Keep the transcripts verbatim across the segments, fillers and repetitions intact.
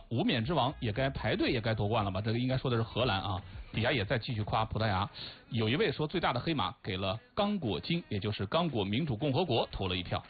无冕之王也该排队也该夺冠了吧？这个应该说的是荷兰啊，底下也在继续夸葡萄牙。有一位说最大的黑马给了刚果金，也就是刚果民主共和国投了一票。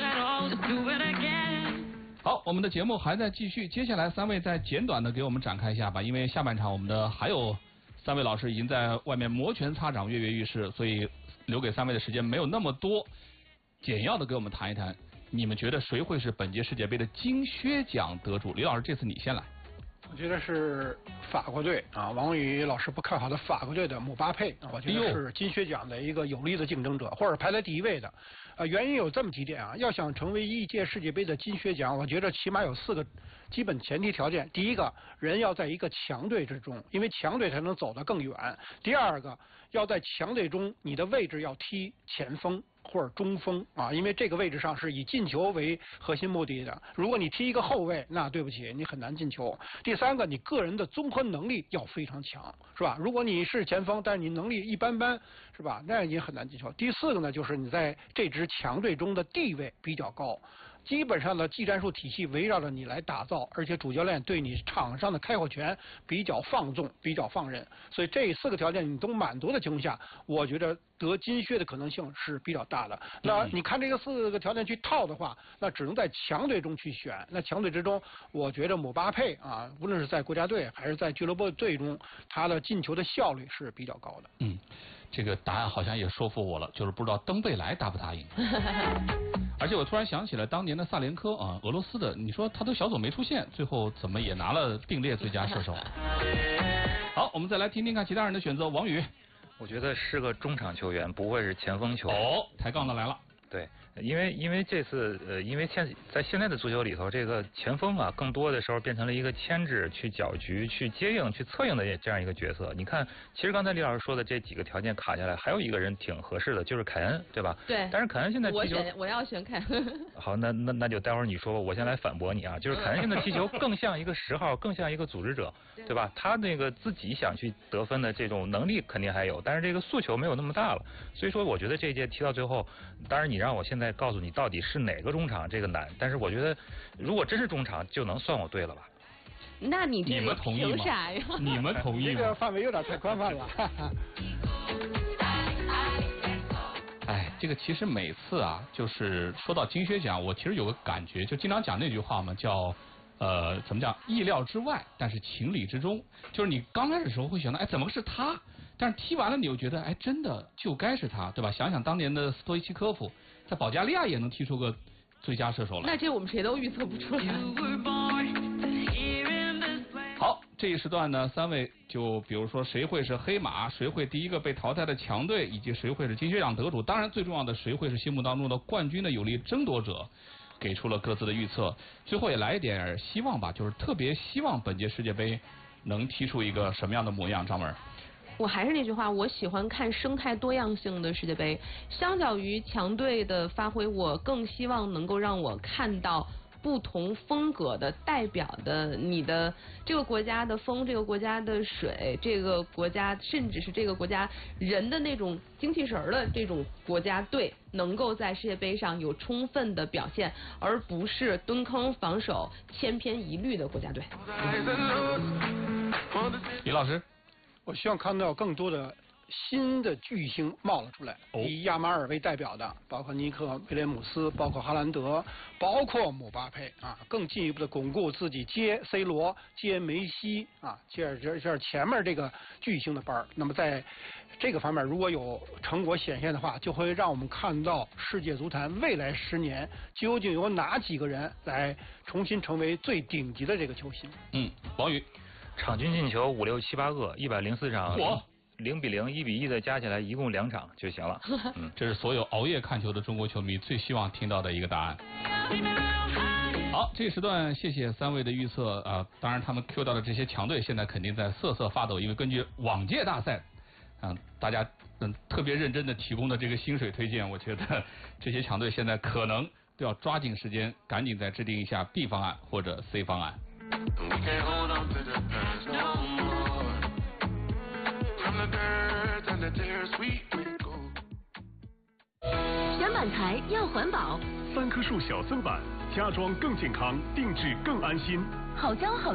好，我们的节目还在继续，接下来三位再简短的给我们展开一下吧，因为下半场我们的还有三位老师已经在外面摩拳擦掌、跃跃欲试，所以留给三位的时间没有那么多，简要的给我们谈一谈，你们觉得谁会是本届世界杯的金靴奖得主？李老师，这次你先来。 我觉得是法国队啊，王宇老师不看好的法国队的姆巴佩，我觉得是金靴奖的一个有力的竞争者，或者排在第一位的。呃，原因有这么几点啊，要想成为一届世界杯的金靴奖，我觉得起码有四个基本前提条件。第一个，人要在一个强队之中，因为强队才能走得更远。第二个，要在强队中，你的位置要踢前锋或者中锋啊，因为这个位置上是以进球为核心目的的。如果你踢一个后卫，那对不起，你很难进球。第三个，你个人的综合能力要非常强，是吧？如果你是前锋，但是你能力一般般，是吧？那也很难进球。第四个呢，就是你在这支强队中的地位比较高。基本上的技战术体系围绕着你来打造，而且主教练对你场上的开火权比较放纵，比较放任，所以这四个条件你都满足的情况下，我觉得得金靴的可能性是比较大的。那你看这个四个条件去套的话，那只能在强队中去选。那强队之中，我觉得姆巴佩啊，无论是在国家队还是在俱乐部队中，他的进球的效率是比较高的。 嗯，这个答案好像也说服我了，就是不知道登贝莱答不答应。而且我突然想起了当年的萨连科啊，俄罗斯的，你说他都小组没出现，最后怎么也拿了并列最佳射手？好，我们再来听听看其他人的选择。王宇， 我觉得是个中场球员，不会是前锋球员。 哦，抬杠的来了。 对，因为因为这次呃，因为现在现在的足球里头，这个前锋啊，更多的时候变成了一个牵制、去搅局、去接应、去策应的这样一个角色。你看，其实刚才李老师说的这几个条件卡下来，还有一个人挺合适的，就是凯恩，对吧？ 对。 但是凯恩现在踢球， 我选我要选凯恩。 好，那那那就待会儿你说吧，我先来反驳你啊。就是凯恩现在踢球更像一个十号，更像一个组织者，对吧？他那个自己想去得分的这种能力肯定还有，但是这个诉求没有那么大了。所以说，我觉得这一届踢到最后，当然你让我现在告诉你到底是哪个中场，这个难。但是我觉得，如果真是中场，就能算我对了吧？ 那你这个凭啥呀？ 你们同意吗？ 这个范围有点太宽泛了。 哎，这个其实每次啊，就是说到金靴奖，我其实有个感觉，就经常讲那句话嘛，叫呃怎么讲，意料之外，但是情理之中。就是你刚开始的时候会想到，哎，怎么是他？但是踢完了，你又觉得，哎，真的就该是他，对吧？想想当年的斯托伊奇科夫，在保加利亚也能踢出个最佳射手来。 那这我们谁都预测不出来。 好，这一时段呢，三位就比如说谁会是黑马，谁会第一个被淘汰的强队，以及谁会是金靴奖得主，当然最重要的谁会是心目当中的冠军的有力争夺者，给出了各自的预测。最后也来一点希望吧，就是特别希望本届世界杯能踢出一个什么样的模样。张文， 我还是那句话，我喜欢看生态多样性的世界杯。相较于强队的发挥，我更希望能够让我看到不同风格的代表的你的这个国家的风，这个国家的水，这个国家甚至是这个国家人的那种精气神儿的这种国家队，能够在世界杯上有充分的表现，而不是蹲坑防守、千篇一律的国家队。 李老师， 我希望看到更多的新的巨星冒了出来，以亚马尔为代表的，包括尼克威廉姆斯，包括哈兰德，包括姆巴佩啊，更进一步的巩固自己接 C 罗、接梅西啊，接着接着前面这个巨星的班儿。那么在这个方面，如果有成果显现的话，就会让我们看到世界足坛未来十年究竟有哪几个人来重新成为最顶级的这个球星。 嗯，王宇， 场均进球五六七八个，一百零四场。 我。 零比零、一比一的加起来一共两场就行了。 嗯，这是所有熬夜看球的中国球迷最希望听到的一个答案。好，这一时段谢谢三位的预测啊、呃，当然他们 Q 到的这些强队现在肯定在瑟瑟发抖，因为根据往届大赛啊、呃，大家嗯特别认真的提供的这个薪水推荐，我觉得这些强队现在可能都要抓紧时间，赶紧再制定一下 B 方案或者 C 方案。 选板材要环保， 三棵树小松板，家装更健康，定制更安心。 好胶好。